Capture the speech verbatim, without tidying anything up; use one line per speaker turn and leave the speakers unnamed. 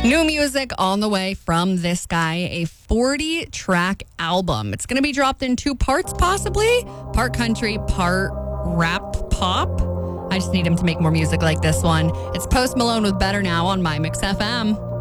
New music on the way from this guy, a forty-track album. It's going to be dropped in two parts, possibly. Part country, part rap pop. I just need him to make more music like this one. It's Post Malone with Better Now on My Mix F M.